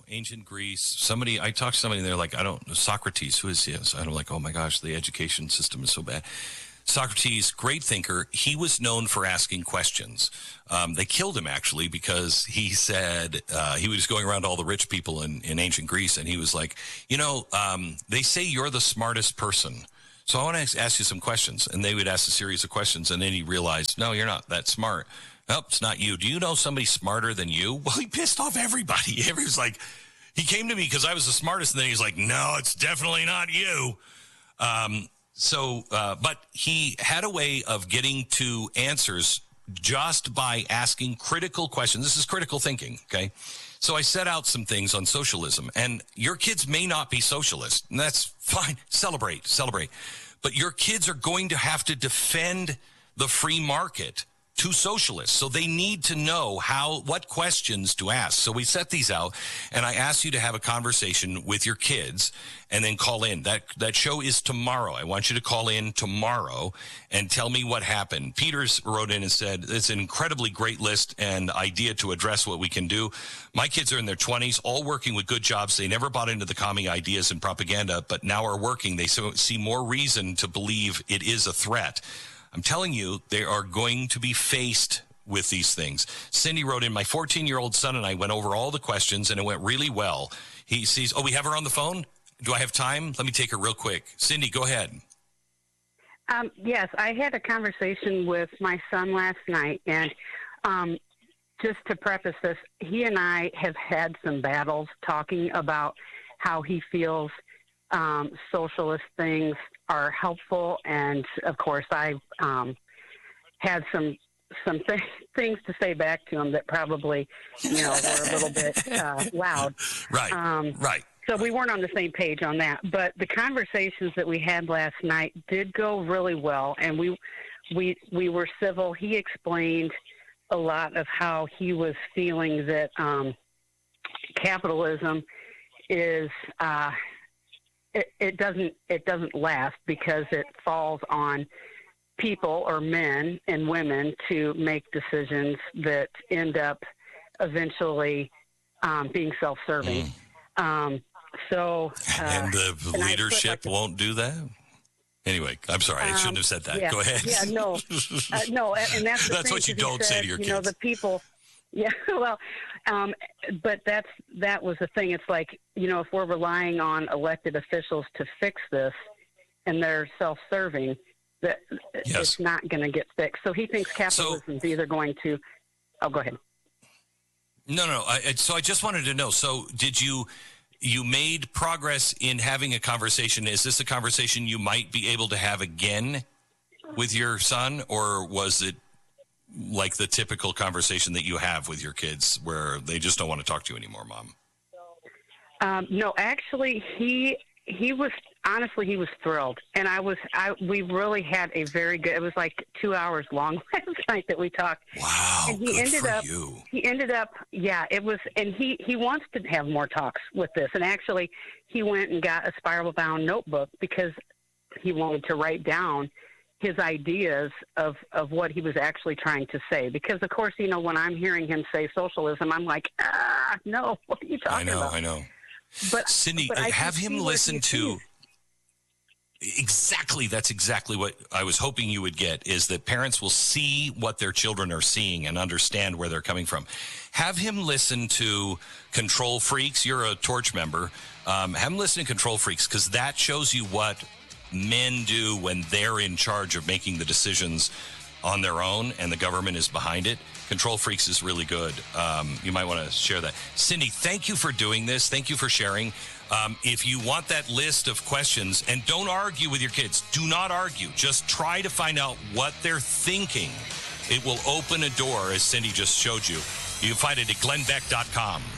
ancient Greece. Somebody, I talked to somebody, and they're like, Socrates, who is he? So I'm like, oh my gosh, the education system is so bad. Socrates, great thinker. He was known for asking questions. They killed him, actually, because he said he was going around to all the rich people in ancient Greece, and he was like, they say you're the smartest person. So I want to ask you some questions. And they would ask a series of questions, and then he realized, no, you're not that smart. Nope, it's not you. Do you know somebody smarter than you? Well, he pissed off everybody. He was like, he came to me because I was the smartest, and then he's like, no, it's definitely not you. But he had a way of getting to answers just by asking critical questions. This is critical thinking, okay? So I set out some things on socialism, and your kids may not be socialist, and that's fine. Celebrate. But your kids are going to have to defend the free market to socialists. So they need to know what questions to ask. So we set these out, and I asked you to have a conversation with your kids and then call in. That show is tomorrow. I want you to call in tomorrow and tell me what happened. Peters wrote in and said, it's an incredibly great list and idea to address what we can do. My kids are in their 20s, all working with good jobs. They never bought into the commie ideas and propaganda, but now are working. They see more reason to believe it is a threat. I'm telling you, they are going to be faced with these things. Cindy wrote in, my 14-year-old son and I went over all the questions, and it went really well. He sees, we have her on the phone? Do I have time? Let me take her real quick. Cindy, go ahead. Yes, I had a conversation with my son last night, and just to preface this, he and I have had some battles talking about how he feels socialist things are helpful, and of course I've had some things to say back to him that probably were a little bit loud. Right. So we weren't on the same page on that, but the conversations that we had last night did go really well, and we were civil. He explained a lot of how he was feeling that capitalism is it doesn't last because it falls on people or men and women to make decisions that end up eventually being self-serving. And the leadership won't do that? Anyway, I'm sorry. I shouldn't have said that. Yeah, go ahead. Yeah, no, and that's the that's thing, what you don't say to your kids. The people. Yeah, well, but that was the thing. It's like, if we're relying on elected officials to fix this, and they're self-serving, that it's not going to get fixed. So he thinks capitalism is either going to. Oh, go ahead. No. So I just wanted to know. So did you made progress in having a conversation? Is this a conversation you might be able to have again with your son, or was it like the typical conversation that you have with your kids where they just don't want to talk to you anymore, Mom? No, actually, he was thrilled. And we really had a very good, it was like 2 hours long last night that we talked. Wow. And he ended up, yeah, it was, and he wants to have more talks with this. And actually he went and got a spiral bound notebook because he wanted to write down his ideas of what he was actually trying to say. Because, of course, when I'm hearing him say socialism, I'm like, no, what are you talking about? I know. But Cindy, have him listen to that's exactly what I was hoping you would get, is that parents will see what their children are seeing and understand where they're coming from. Have him listen to Control Freaks. You're a Torch member. Have him listen to Control Freaks, because that shows you what men do when they're in charge of making the decisions on their own and the government is behind it. Control Freaks is really good. You might want to share that. Cindy, thank you for doing this. Thank you for sharing. If you want that list of questions, and don't argue with your kids. Do not argue. Just try to find out what they're thinking. It will open a door, as Cindy just showed you. You can find it at glennbeck.com.